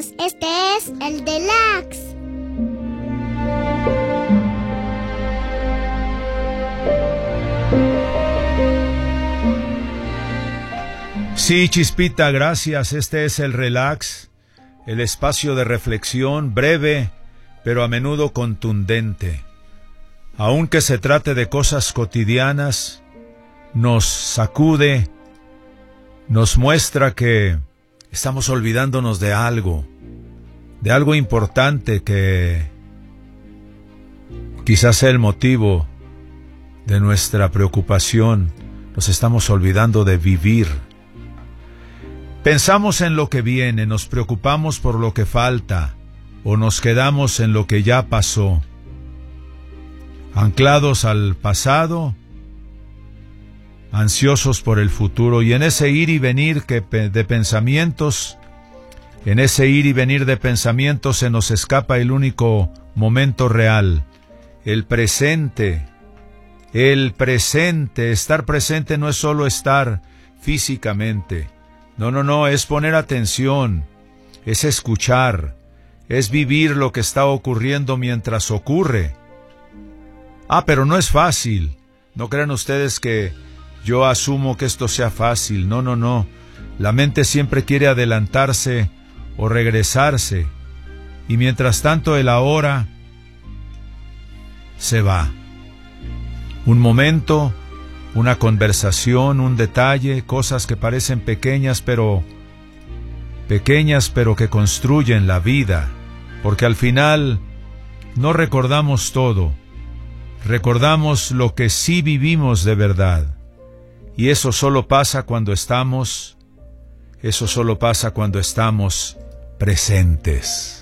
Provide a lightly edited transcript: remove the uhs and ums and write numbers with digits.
Este es el Deluxe. Sí, Chispita, gracias. Este es el Relax, el espacio de reflexión breve, pero a menudo contundente. Aunque se trate de cosas cotidianas, nos sacude, nos muestra que estamos olvidándonos de algo importante que quizás sea el motivo de nuestra preocupación. Nos estamos olvidando de vivir. Pensamos en lo que viene, nos preocupamos por lo que falta, o nos quedamos en lo que ya pasó. Anclados al pasado, ansiosos por el futuro, y en ese ir y venir de pensamientos, se nos escapa el único momento real, el presente. El presente, estar presente no es solo estar físicamente. No, es poner atención, es escuchar, es vivir lo que está ocurriendo mientras ocurre. Pero no es fácil. No crean ustedes que yo asumo que esto sea fácil. No. La mente siempre quiere adelantarse o regresarse. Y mientras tanto el ahora se va. Un momento, una conversación, un detalle, cosas que parecen pequeñas pero que construyen la vida. Porque al final no recordamos todo. Recordamos lo que sí vivimos de verdad. Y eso solo pasa cuando estamos presentes.